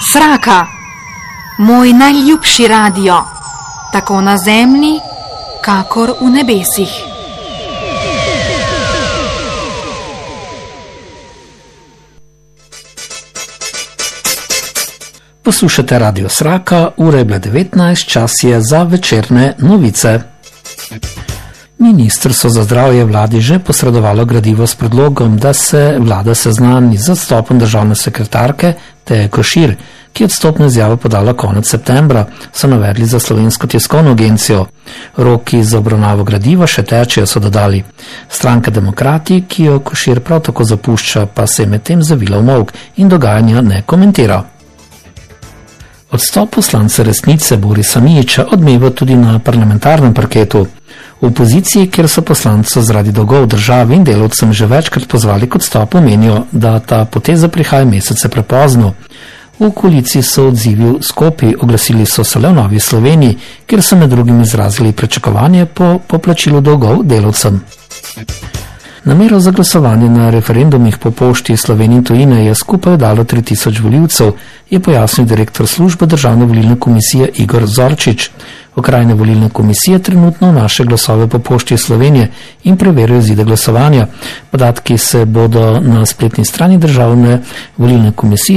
Sraka, moj najljubši radio, tako na zemlji, kakor v nebesih. Poslušate Radio Sraka, ura je bila 19, čas je za večerne novice. Ministrstvo za zdravje vladi že posredovalo gradivo s predlogom, da se vlada seznani z odstopom državne sekretarke Teje Košir, ki je odstopno izjavo podala konec septembra, so navedli za Slovensko tiskovno agencijo. Roki za obravnavo gradiva še tečejo, so dodali. Stranka Demokrati, ki jo Košir prav tako zapušča, pa se je medtem zavila v molk in dogajanja ne komentira. Odstop poslanca Resnice Borisa Mijića odmeva tudi na parlamentarnem parketu. V opoziciji, kjer so poslanco zaradi dolgov državi in delavcem že večkrat pozvali k odstopu, menijo, da ta poteza prihaja mesece prepozno. V koaliciji so odzivi v Skopji, oglasili so se le v Novi Sloveniji, kjer so med drugim izrazili pričakovanje po poplačilu dolgov delavcem. Namero za glasovanje na referendumih po pošti Slovenije in tujine je skupaj dalo 3000 volivcev, je pojasnil direktor službe Državne volilne komisije Igor Zorčič. Okrajne volilne komisije trenutno vnaša glasove po pošti Slovenije in preverijo izide glasovanja. Podatki se bodo na spletni strani Državne volilne komisije